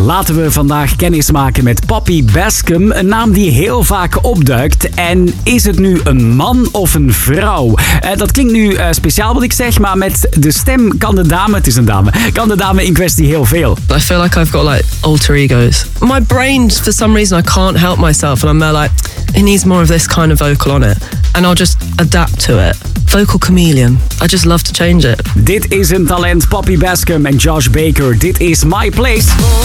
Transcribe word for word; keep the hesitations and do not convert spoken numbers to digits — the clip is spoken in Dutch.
Laten we vandaag kennis maken met Poppy Bascom, een naam die heel vaak opduikt. En is het nu een man of een vrouw? Uh, dat klinkt nu uh, speciaal wat ik zeg, maar met de stem kan de dame, het is een dame, kan de dame in kwestie heel veel. I feel like I've got like alter egos. My brain, for some reason, I can't help myself, and I'm more like, it needs more of this kind of vocal on it, and I'll just adapt to it. Vocal chameleon. I just love to change it. Dit is een talent, Poppy Bascom en Josh Baker. Dit is My Place.